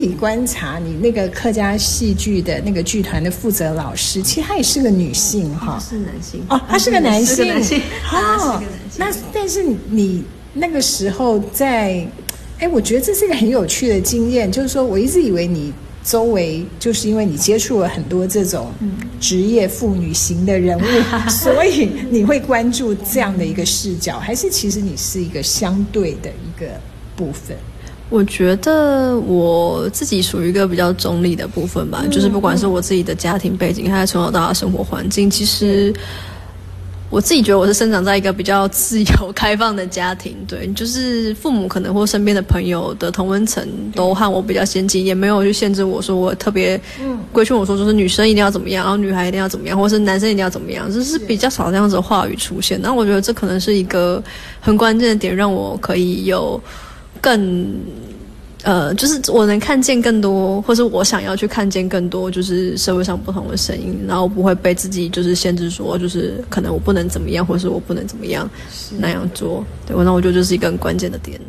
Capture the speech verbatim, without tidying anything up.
你观察你那个客家戏剧的那个剧团的负责老师，其实她也是个女性哈， 是男性哦，她是个男性， 是个男性， 哦，那但是你那个时候在，哎，我觉得这是一个很有趣的经验，就是说我一直以为你周围就是因为你接触了很多这种职业妇女型的人物，嗯、所以你会关注这样的一个视角，还是其实你是一个相对的一个部分？ 我觉得我自己属于一个比较中立的部分吧，嗯、就是不管是我自己的家庭背景，还是从小到大的生活环境，其实我自己觉得我是生长在一个比较自由开放的家庭，对，就是父母可能或身边的朋友的同温层都和我比较先进，也没有去限制我说我特别规劝我说就是女生一定要怎么样，然后女孩一定要怎么样，或是男生一定要怎么样，就是比较少这样子的话语出现。然后我觉得这可能是一个很关键的点，让我可以有更呃，就是我能看见更多，或是我想要去看见更多，就是社会上不同的声音，然后不会被自己就是限制说，就是可能我不能怎么样，或是我不能怎么样那样做。对，那我觉得这是一个很关键的点。